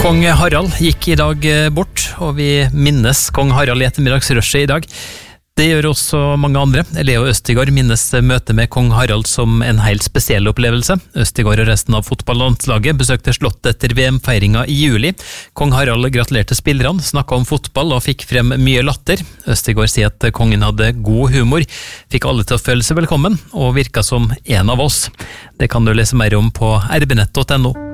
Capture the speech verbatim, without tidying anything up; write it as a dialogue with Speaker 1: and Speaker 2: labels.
Speaker 1: Kong Harald gikk i dag bort, og vi minnes Kong Harald i ettermiddagsrushet i dag. Det gjør også mange andre. Leo Østigård minnes møtet med Kong Harald som en helt spesiell opplevelse. Østigård og resten av fotballandslaget besøkte slottet etter V M-feiringa i juli. Kong Harald gratulerte spillerne, snakket om fotball og fikk frem mye latter. Østigård sier at kongen hadde god humor, fikk alle til å føle seg velkommen, og virka som en av oss. Det kan du lese mer om på r b nett punktum no.